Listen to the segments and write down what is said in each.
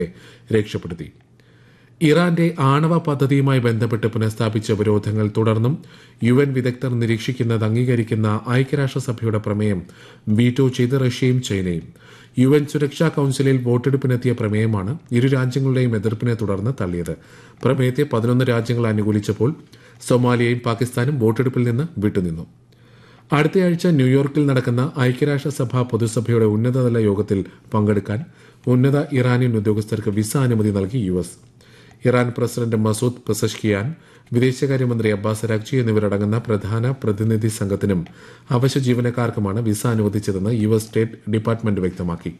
രക്ഷപ്പെടുത്തി. ഇറാന്റെ ആണവ പദ്ധതിയുമായി ബന്ധപ്പെട്ട് പുനഃസ്ഥാപിച്ച ഉപരോധങ്ങൾ തുടർന്നും UN വിദഗ്ധർ നിരീക്ഷിക്കുന്നത് അംഗീകരിക്കുന്ന ഐക്യരാഷ്ട്രസഭയുടെ പ്രമേയം വീറ്റോ ചെയ്ത് റഷ്യയും ചൈനയും. UN സുരക്ഷാ കൌൺസിലിൽ വോട്ടെടുപ്പിനെത്തിയ പ്രമേയമാണ് ഇരു രാജ്യങ്ങളുടെയും എതിർപ്പിനെ തുടർന്ന് തള്ളിയത്. പ്രമേയത്തെ 11 രാജ്യങ്ങൾ അനുകൂലിച്ചപ്പോൾ സൊമാലിയയും പാകിസ്ഥാനും വോട്ടെടുപ്പിൽ നിന്ന് വിട്ടുനിന്നു. അടുത്തയാഴ്ച ന്യൂയോർക്കിൽ നടക്കുന്ന ഐക്യരാഷ്ട്രസഭ പൊതുസഭയുടെ ഉന്നതതല യോഗത്തിൽ പങ്കെടുക്കാൻ ഉന്നത ഇറാനിയൻ ഉദ്യോഗസ്ഥർക്ക് വിസ അനുമതി നൽകി US. Iran president Masoud Pezeshkian, വിദേശകാര്യമന്ത്രി അബ്ബാസ് അരാഗ്ചി എന്നിവരടങ്ങുന്ന പ്രധാന പ്രതിനിധി സംഘത്തിനും അവശ്യ ജീവനക്കാർക്കുമാണ് വിസ അനുവദിച്ചതെന്ന് US സ്റ്റേറ്റ് ഡിപ്പാർട്ട്മെന്റ് വ്യക്തമാക്കി.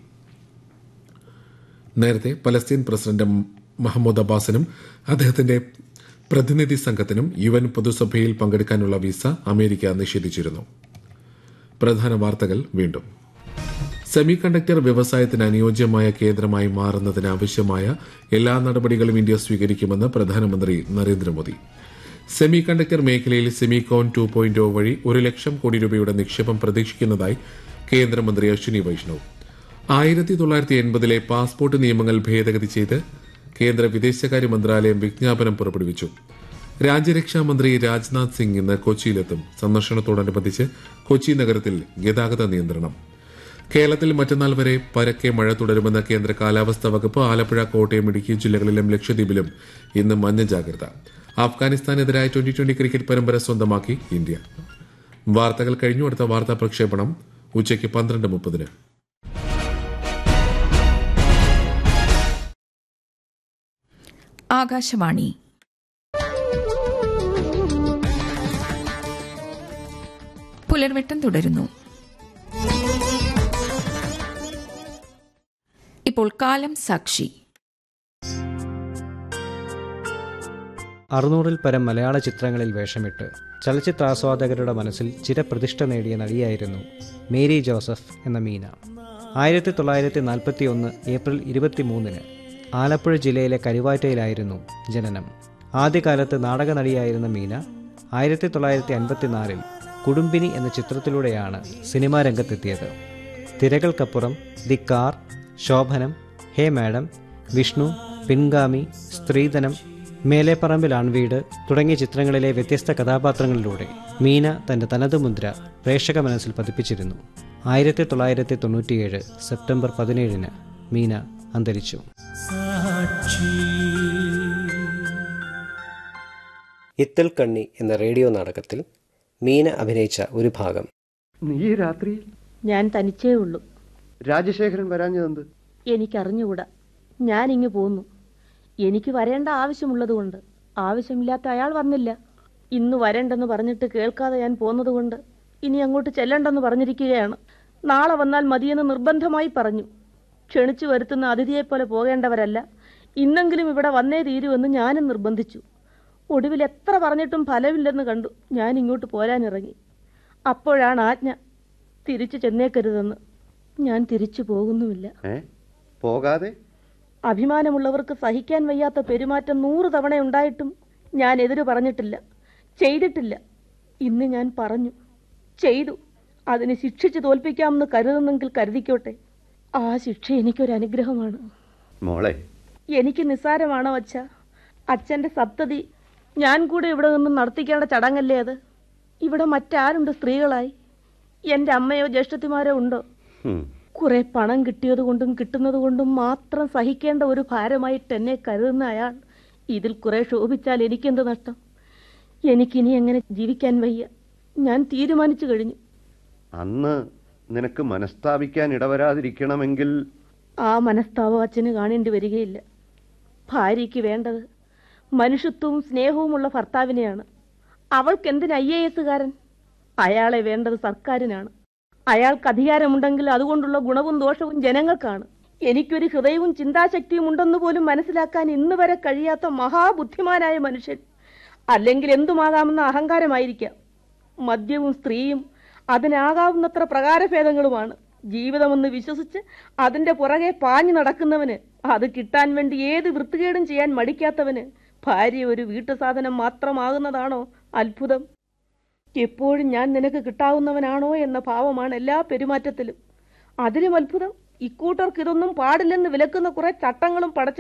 നേരത്തെ പലസ്തീൻ പ്രസിഡന്റ് മഹ്മൂദ് അബ്ബാസിനും അദ്ദേഹത്തിന്റെ പ്രതിനിധി സംഘത്തിനും UN പൊതുസഭയിൽ പങ്കെടുക്കാനുള്ള വിസ അമേരിക്ക നിഷേധിച്ചിരുന്നു. പ്രധാന വാർത്തകൾ വീണ്ടും. സെമി കണ്ടക്ടർ വ്യവസായത്തിന് അനുയോജ്യമായ കേന്ദ്രമായി മാറുന്നതിന് ആവശ്യമായ എല്ലാ നടപടികളും ഇന്ത്യ സ്വീകരിക്കുമെന്ന് പ്രധാനമന്ത്രി നരേന്ദ്രമോദി. സെമി കണ്ടക്ടർ മേഖലയിൽ സെമികോൺ 2.0 വഴി 1 ലക്ഷം കോടി രൂപയുടെ നിക്ഷേപം പ്രതീക്ഷിക്കുന്നതായി കേന്ദ്രമന്ത്രി അശ്വിനി വൈഷ്ണവ്. 1980 പാസ്പോർട്ട് നിയമങ്ങൾ ഭേദഗതി ചെയ്ത് കേന്ദ്ര വിദേശകാര്യ മന്ത്രാലയം വിജ്ഞാപനം പുറപ്പെടുവിച്ചു. രാജ്യരക്ഷാമന്ത്രി രാജ്നാഥ് സിംഗ് ഇന്ന് കൊച്ചിയിലെത്തും. സന്ദർശനത്തോടനുബന്ധിച്ച് കൊച്ചി നഗരത്തിൽ ഗതാഗത നിയന്ത്രണം. കേരളത്തിൽ മറ്റന്നാൾ വരെ പരക്കെ മഴ തുടരുമെന്ന കേന്ദ്ര കാലാവസ്ഥാ വകുപ്പ്. ആലപ്പുഴ, കോട്ടയം, ഇടുക്കി ജില്ലകളിലും ലക്ഷദ്വീപിലും ഇന്ന് മഞ്ഞ ജാഗ്രത. അഫ്ഗാനിസ്ഥാനെതിരായ 2020 ക്രിക്കറ്റ് പരമ്പര സ്വന്തമാക്കി ഇന്ത്യ. വാർത്തകൾ കഴിഞ്ഞു. അടുത്ത വാർത്താ പ്രക്ഷേപണം ഉച്ചയ്ക്ക് 12:30. ആകാശവാണി. പുലർവെട്ടം തുടരുന്നു. ഇപ്പോൾ കാലം സാക്ഷി. 600-ൽ പരം മലയാള ചിത്രങ്ങളിൽ വേഷമിട്ട് ചലച്ചിത്രാസ്വാദകരുടെ മനസ്സിൽ ചിരപ്രതിഷ്ഠ നേടിയ നടിയായിരുന്നു മേരി ജോസഫ് എന്ന മീന. 1941 ഏപ്രിൽ 23 ആലപ്പുഴ ജില്ലയിലെ കരുവാറ്റയിലായിരുന്നു ജനനം. ആദ്യകാലത്ത് നാടക നടിയായിരുന്ന മീന 1954 കുടുംബിനി എന്ന ചിത്രത്തിലൂടെയാണ് സിനിമാ രംഗത്തെത്തിയത്. തിരകൾക്കപ്പുറം, the car, ശോഭനം, hey madam, Vishnu, പിൻഗാമി, സ്ത്രീധനം, മേലേപ്പറമ്പിൽ ആൺവീട് തുടങ്ങിയ ചിത്രങ്ങളിലെ വ്യത്യസ്ത കഥാപാത്രങ്ങളിലൂടെ മീന തന്റെ തനത് മുദ്ര പ്രേക്ഷക മനസ്സിൽ പതിപ്പിച്ചിരുന്നു. 1997 സെപ്റ്റംബർ 17 മീന അന്തരിച്ചു. ഇത്തൽ കണ്ണി എന്ന റേഡിയോ നാടകത്തിൽ മീന അഭിനയിച്ച ഒരു ഭാഗം. നീ രാത്രി ഞാൻ തനിച്ചേ ഉള്ളൂ. രാജശേഖരൻ വരാഞ്ഞതെന്ത്? എനിക്കറിഞ്ഞുകൂടാ. ഞാനിങ്ങ് പോന്നു. എനിക്ക് വരേണ്ട ആവശ്യമുള്ളതുകൊണ്ട്. ആവശ്യമില്ലാത്ത അയാൾ വന്നില്ല. ഇന്ന് വരണ്ടെന്ന് പറഞ്ഞിട്ട് കേൾക്കാതെ ഞാൻ പോന്നതുകൊണ്ട് ഇനി അങ്ങോട്ട് ചെല്ലണ്ടെന്ന് പറഞ്ഞിരിക്കുകയാണ്. നാളെ വന്നാൽ മതിയെന്ന് നിർബന്ധമായി പറഞ്ഞു. ക്ഷണിച്ചു വരുത്തുന്ന അതിഥിയെപ്പോലെ പോകേണ്ടവരല്ല, ഇന്നെങ്കിലും ഇവിടെ വന്നേ തീരുമെന്ന് ഞാനും നിർബന്ധിച്ചു. ഒടുവിൽ എത്ര പറഞ്ഞിട്ടും ഫലമില്ലെന്ന് കണ്ടു ഞാൻ ഇങ്ങോട്ട് പോരാനിറങ്ങി. അപ്പോഴാണ് ആജ്ഞ, തിരിച്ചു ചെന്നേക്കരുതെന്ന്. ഞാൻ തിരിച്ചു പോകുന്നുമില്ല. പോകാതെ? അഭിമാനമുള്ളവർക്ക് സഹിക്കാൻ വയ്യാത്ത പെരുമാറ്റം 100 തവണ ഉണ്ടായിട്ടും ഞാൻ എതിര് പറഞ്ഞിട്ടില്ല, ചെയ്തിട്ടില്ല. ഇന്ന് ഞാൻ പറഞ്ഞു, ചെയ്തു. അതിനെ ശിക്ഷിച്ച് തോൽപ്പിക്കാമെന്ന് കരുതുന്നെങ്കിൽ കരുതിക്കോട്ടെ. ആ ശിക്ഷ എനിക്കൊരനുഗ്രഹമാണ്. മോളെ, എനിക്ക് നിസ്സാരമാണോ അച്ഛ? അച്ഛൻ്റെ സപ്തതി ഞാൻ കൂടെ ഇവിടെ നിന്നും നടത്തിക്കേണ്ട ചടങ്ങല്ലേ അത്? ഇവിടെ മറ്റാരുണ്ട് സ്ത്രീകളായി? എൻ്റെ അമ്മയോ ജ്യേഷ്ഠത്തിമാരോ ഉണ്ടോ? കുറെ പണം കിട്ടിയത് കൊണ്ടും കിട്ടുന്നത് കൊണ്ടും മാത്രം സഹിക്കേണ്ട ഒരു ഭാരമായിട്ട് എന്നെ കരുതുന്ന അയാൾ ഇതിൽ കുറെ ശോഭിച്ചാൽ എനിക്കെന്ത് നഷ്ടം? എനിക്കിനി എങ്ങനെ ജീവിക്കാൻ വയ്യ. ഞാൻ തീരുമാനിച്ചു കഴിഞ്ഞു. അന്ന് നിനക്ക് മനസ്താപിക്കാൻ ഇടവരാതിരിക്കണമെങ്കിൽ ആ മനസ്താപം അച്ഛന് കാണേണ്ടി വരികയില്ല. ഭാര്യയ്ക്ക് വേണ്ടത് മനുഷ്യത്വവും സ്നേഹവുമുള്ള ഭർത്താവിനെയാണ്. അവൾക്കെന്തിന് IAS കാരൻ? അയാളെ വേണ്ടത് സർക്കാരിനാണ്. അയാൾക്ക് അധികാരമുണ്ടെങ്കിൽ അതുകൊണ്ടുള്ള ഗുണവും ദോഷവും ജനങ്ങൾക്കാണ്. എനിക്കൊരു ഹൃദയവും ചിന്താശക്തിയും ഉണ്ടെന്ന് പോലും മനസ്സിലാക്കാൻ ഇന്ന് വരെ കഴിയാത്ത മഹാബുദ്ധിമാനായ മനുഷ്യൻ. അല്ലെങ്കിൽ എന്തുമാകാമെന്ന അഹങ്കാരമായിരിക്കാം. മദ്യവും സ്ത്രീയും അതിനാകാവുന്നത്ര പ്രകാരഭേദങ്ങളുമാണ്. ജീവിതമെന്ന് വിശ്വസിച്ച് അതിൻ്റെ പുറകെ പാഞ്ഞു നടക്കുന്നവന്, അത് കിട്ടാൻ വേണ്ടി ഏത് വൃത്തികേടും ചെയ്യാൻ മടിക്കാത്തവന് ഭാര്യ ഒരു വീട്ടു സാധനം മാത്രമാകുന്നതാണോ അത്ഭുതം? എപ്പോഴും ഞാൻ നിനക്ക് കിട്ടാവുന്നവനാണോ എന്ന ഭാവമാണ് എല്ലാ പെരുമാറ്റത്തിലും. അതിലും അത്ഭുതം ഇക്കൂട്ടർക്ക് ഇതൊന്നും പാടില്ലെന്ന് വിലക്കുന്ന കുറെ ചട്ടങ്ങളും പടച്ചു